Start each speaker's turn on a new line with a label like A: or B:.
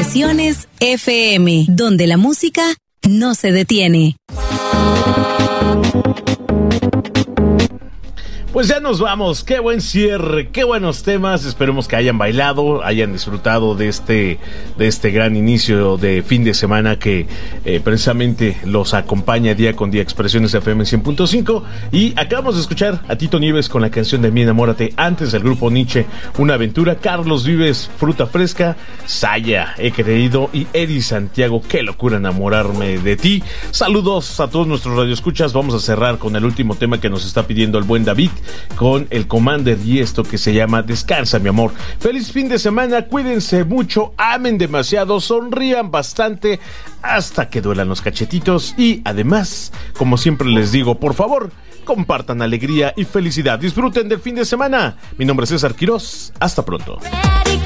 A: Expresiones FM, donde la música no se detiene.
B: Pues ya nos vamos, qué buen cierre, qué buenos temas, esperemos que hayan bailado, hayan disfrutado de este gran inicio de fin de semana que precisamente los acompaña día con día Expresiones FM 100.5, y acabamos de escuchar a Tito Nieves con la canción de Mi Enamórate, antes del grupo Nietzsche, Una Aventura, Carlos Vives, Fruta Fresca, Saya, He Creído, y Eddie Santiago, Qué Locura Enamorarme de Ti. Saludos a todos nuestros radioescuchas, vamos a cerrar con el último tema que nos está pidiendo el buen David, con el Commander y esto que se llama Descansa, mi amor. Feliz fin de semana, cuídense mucho, amen demasiado, sonrían bastante hasta que duelan los cachetitos, y además, como siempre les digo, por favor, compartan alegría y felicidad, disfruten del fin de semana. Mi nombre es César Quirós, hasta pronto.